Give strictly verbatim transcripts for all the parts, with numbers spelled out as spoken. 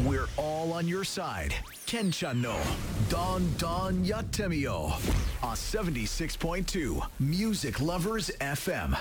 We're all on your side. Kenchan no Don Don Yattemiyo on seventy-six point two Music Lovers エフエム。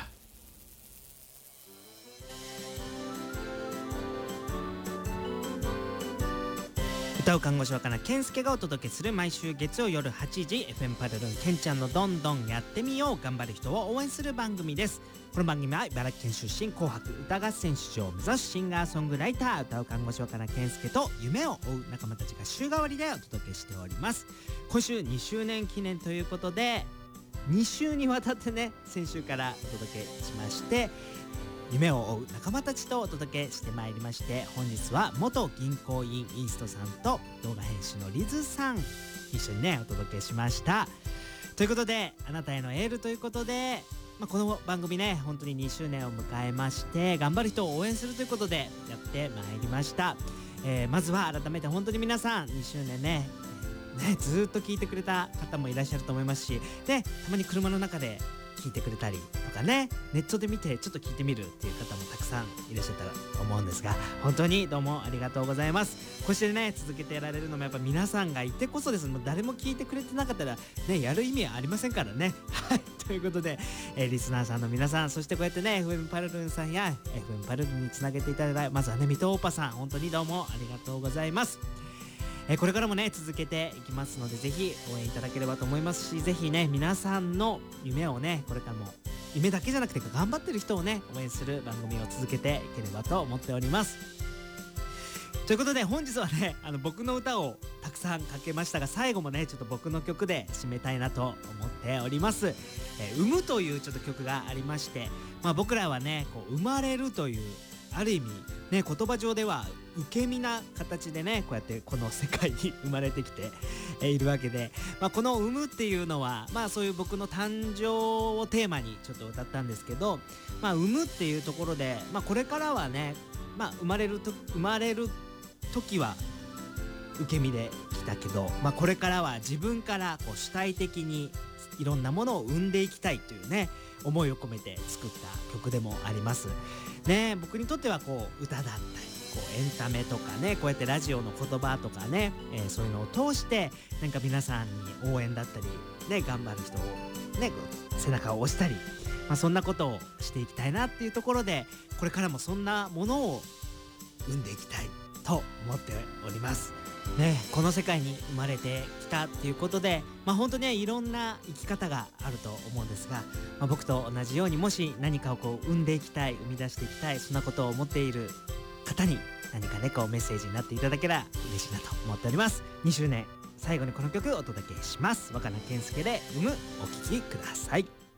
歌う看護師若菜健介がお届けする毎週月曜夜はちじ エフエム パルルンケンちゃんのどんどんやってみよう。頑張る人を応援する番組です。この番組は茨城県出身紅白歌合戦出場を目指すシンガーソングライター歌う看護師若菜健介と夢を追う仲間たちが週替わりでお届けしております。今週にしゅうねん記念ということでに週にわたってね先週からお届けしまして夢を追う仲間たちとお届けしてまいりまして、本日は元銀行員イーストさんと動画編集のリズさん一緒にねお届けしました。ということであなたへのエールということで、まあ、この番組ね本当ににしゅうねんを迎えまして頑張る人を応援するということでやってまいりました。えー、まずは改めて本当に皆さんにしゅうねんねねずっと聞いてくれた方もいらっしゃると思いますし、でたまに車の中で聞いてくれたりとかねネットで見てちょっと聞いてみるっていう方もたくさんいらっしゃったと思うんですが、本当にどうもありがとうございます。こうしてね続けてやられるのもやっぱ皆さんがいてこそです。もう誰も聞いてくれてなかったらねやる意味はありませんからね。はい、ということで、えー、リスナーさんの皆さん、そしてこうやってね エフエム パルルンさんや エフエム パルルンにつなげていただいたまずはね水戸オーパさん、本当にどうもありがとうございます。えー、これからもね続けていきますのでぜひ応援いただければと思いますし、ぜひね皆さんの夢をねこれからも夢だけじゃなくて頑張ってる人をね応援する番組を続けていければと思っております。ということで本日はねあの僕の歌をたくさんかけましたが、最後もねちょっと僕の曲で締めたいなと思っております。えー、産むというちょっと曲がありまして、まあ、僕らはねこう生まれるというある意味ね言葉上では受け身な形でねこうやってこの世界に生まれてきて、えー、いるわけで、まあ、この産むっていうのはまあそういう僕の誕生をテーマにちょっと歌ったんですけど、まあ産むっていうところで、まあ、これからはね、まあ、生まれると生まれる時は受け身で来たけど、まあ、これからは自分からこう主体的にいろんなものを生んでいきたいというね思いを込めて作った曲でもありますね。僕にとってはこう歌だったりこうエンタメとかねこうやってラジオの言葉とかね、えー、そういうのを通してなんか皆さんに応援だったりね頑張る人をね背中を押したり、まあ、そんなことをしていきたいなっていうところで、これからもそんなものを生んでいきたいと思っておりますね。この世界に生まれてきたっていうことで、まあ本当にねいろんな生き方があると思うんですが、まあ、僕と同じようにもし何かをこう生んでいきたい生み出していきたいそんなことを思っている方に何かねこうメッセージになっていただけたら嬉しいなと思っております。にしゅうねん最後にこの曲をお届けします。若菜健介で産むお聴きください。